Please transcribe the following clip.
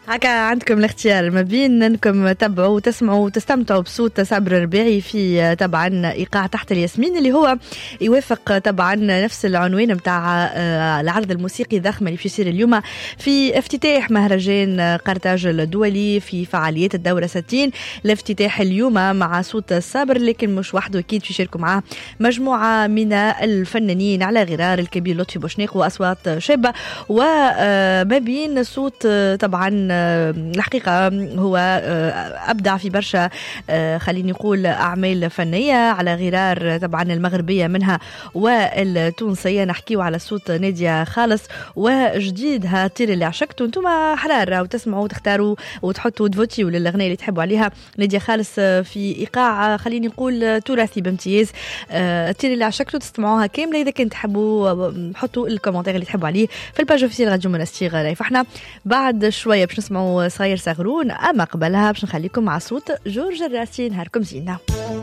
هكا عندكم الاختيار ما بين انكم تتابعوا وتسمعوا وتستمتعوا بصوت صابر الربيعي في طبعا ايقاع تحت الياسمين اللي هو يوافق طبعا نفس العنوان متاع العرض الموسيقي ضخم اللي يصير اليوم في افتتاح مهرجان قرطاج الدولي في فعاليات الدورة 60. الافتتاح اليوم مع صوت صابر لكن مش وحده، اكيد في يشاركوا معاه مجموعة من الفنانين على غرار الكبير لطفي بوشناق واصوات شابة. وما بين صوت طبعا الحقيقة هو أبدع في برشا خليني نقول أعمال فنية على غرار طبعا المغربية منها والتونسية. نحكيو على صوت نادية خالص وجديدها طير اللي عشقتوا. انتم حرارة وتسمعوا وتختاروا وتحطوا تفوتيوا للأغنية اللي تحبوا عليها. نادية خالص في إيقاع خليني نقول تراثي بامتياز. طير اللي عشقتوا تسمعوها كاملة. إذا كنت تحبوا حطوا الكومنتير اللي تحبوا عليه في الباج اوفيسيال راديو منستير لايف. احنا بعد شويه باش نسمعوا صغير صغرون، اما قبلها باش نخليكم مع صوت جورج الراسي. نهاركم زينه.